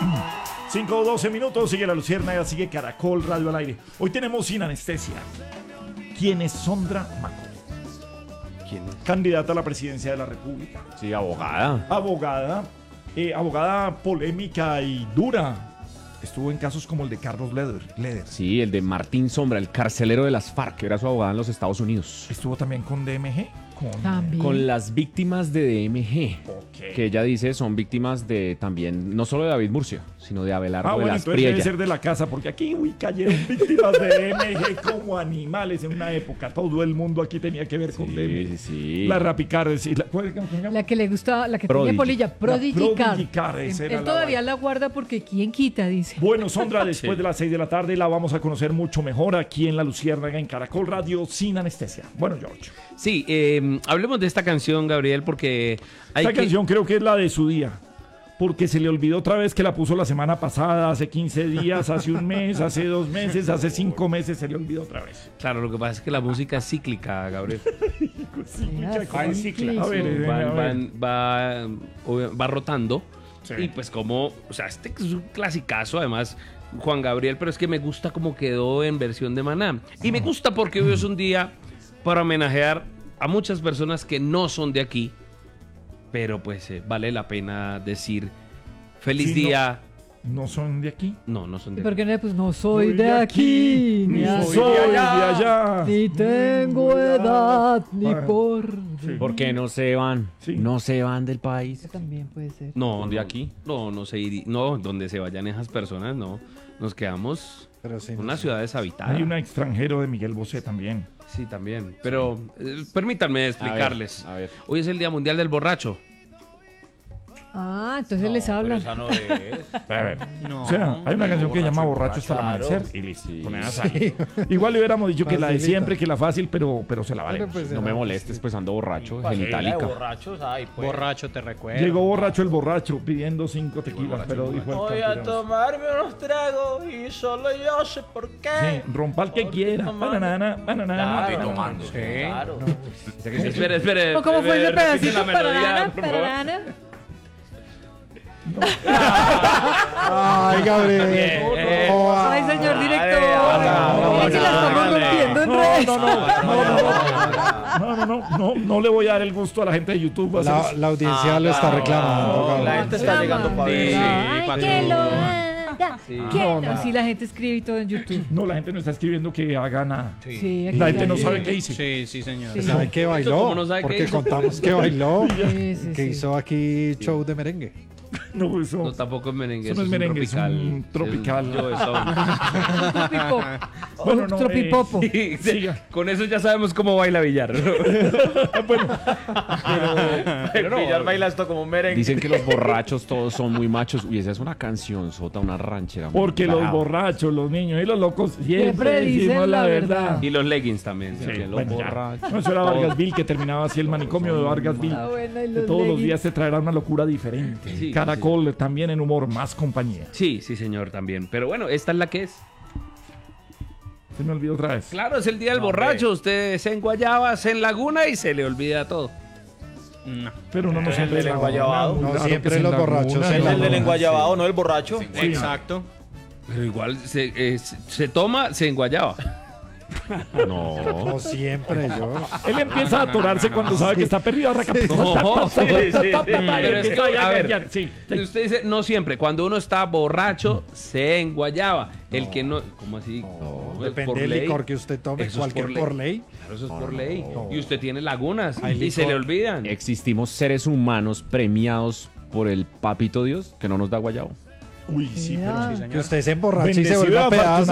5:12, sigue La Luciérnaga, sigue Caracol Radio al aire. Hoy tenemos Sin Anestesia. ¿Quién es Sondra Maco? ¿Quién es? Candidata a la presidencia de la República. Sí, abogada. Abogada polémica y dura. Estuvo en casos como el de Carlos Leder. Sí, el de Martín Sombra, el carcelero de las FARC, que era su abogada en los Estados Unidos. Estuvo también con DMG. También. Con las víctimas de DMG, Ok. que ella dice son víctimas de también, no solo de David Murcia, sino de Abelardo de Bueno, las entonces debe Priella. ser de la casa, porque aquí cayeron víctimas de DMG como animales en una época. Todo el mundo aquí tenía que ver con DMG. Sí. La Rapicar, sí. ¿Cómo se llama? La que le gustaba, la que Prodigy. tenía polilla, Prodigy Prodigy Car. Car, esa era Él la todavía vaina. la guarda porque quién quita, dice. Bueno, Sondra, después de las 6 de la tarde la vamos a conocer mucho mejor aquí en La Luciérnaga, en Caracol Radio, Sin Anestesia. Bueno, George. Sí, hablemos de esta canción, Gabriel, porque hay Esta canción creo que es la de su día. Porque se le olvidó otra vez que la puso la semana pasada, hace 15 días, hace un mes, hace 2 meses, hace 5 meses, se le olvidó otra vez. Claro, lo que pasa es que la música es cíclica, Gabriel. Va cíclico. A ver, Va rotando. Sí. Y pues como, o sea, este es un clasicazo, además, Juan Gabriel, pero es que me gusta como quedó en versión de Maná. Y me gusta porque hoy es un día para homenajear a muchas personas que no son de aquí, pero pues vale la pena decir feliz Sí, día. ¿No son de aquí? No, no son ¿Y de por aquí. qué no? Pues no soy de aquí, ni ni soy de allá. ni tengo edad, ni Ah, por... sí. ¿Por qué no se van? Sí. No se van del país. También puede ser. No, ¿Son de no, aquí? No se iría. No, donde se vayan esas personas, no. Nos quedamos Pero sí, en no una sé. ciudad deshabitada. Hay un extranjero de Miguel Bosé también. Sí, también. Pero permítanme explicarles. A ver. Hoy es el Día Mundial del Borracho. Ah, entonces les hablan. no es. A ver. No, O sea, hay una canción que se llama Borracho hasta el claro. amanecer. Y listo. Sí. Con esa sale. Igual le hubiéramos dicho que la de Facilita. siempre, que la fácil, pero se la valemos. Pero pues, No me molestes, pues ando borracho, genitálica. borrachos, ay, pues. Borracho te recuerdo. Llegó borracho el borracho pidiendo 5 tequilas, pero dijo el Voy a campeón. tomarme unos tragos y solo yo sé por qué. Sí, rompa el que quiera. Bananana, bananana. Claro, bananana. claro. Espere. ¿Cómo fue ese repite pedacito? la melodía, Pararana, por favor. pararana. Ay, Gabriel. Ay, señor director. hágale, Mira que la estamos hágale. rompiendo en redes. No le voy a dar el gusto a la gente de YouTube. La audiencia lo está reclamando. La Gabriel. gente está llegando para ver. Ay, pa' que que- lo haga. No, No, sí, la gente escribe y todo en YouTube. No, la gente no está escribiendo que haga nada. Sí, aquí La gente no hay- sabe qué hice. Sí, sí, señor. Sí. ¿Sabe qué bailó? ¿Cómo no sabe qué Porque hizo? contamos que bailó. Sí, sí, Que sí. hizo aquí show de merengue. No, eso. No, tampoco es merengue. Eso no es merengue, es un tropical. Tropipop. Bueno, no, Tropipopo. siga. Con eso ya sabemos cómo baila Villar. Pero Villar baila esto como un merengue. Dicen que los borrachos todos son muy machos. Uy, esa es una canción sota, una ranchera. muy Porque los brava. borrachos, los niños y los locos siempre Siempre dicen decimos la la verdad. verdad. Y los leggings también. Sí, que los bueno, ya. borrachos. No, eso era Vargasville, que terminaba así el manicomio de Vargasville. Ah, bueno, y Que los todos los leggings. días te traerá una locura diferente. Sí, Caracol también en humor, más compañía. Sí, señor, también. Pero bueno, esta es la que es. Se me olvidó otra vez. Claro, es el día del borracho. Usted se enguayaba, se enlaguna y se le olvida todo. No. Pero uno no Entonces, siempre el del enguayabado. No, Claro siempre que se los enlaguna. borrachos se Es el del enlagunan. enguayabado, no el borracho. Exacto. Pero igual se toma, se enguayaba. No. No siempre yo. Él empieza a atorarse cuando sabe que está perdido. No, sí, pero es que, a ver, Sí. usted dice, no siempre. Cuando uno está borracho, se enguayaba. El que no, ¿cómo así? No, Pues depende por del ley. licor que usted tome, Eso es cualquier por ley. Claro, eso es por ley. Y usted tiene lagunas Hay y se le licor. olvidan. Existimos seres humanos premiados por el papito Dios que no nos da guayabo. Uy, sí, pero Mira. Sí, Que señor. usted se emborrache y se Bendecido, vuelve a pedazos.